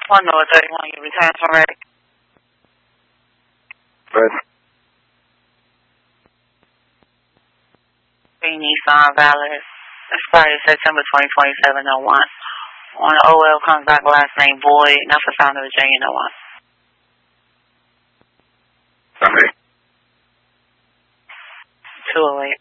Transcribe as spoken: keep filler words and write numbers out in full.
one North thirty-one, you return from ready. Ready. Three Nissan Valor. Expired September twenty twenty-seven oh one. On the O L comes back last name Boyd, not for Sound of Virginia, no one. Okay. two oh eight.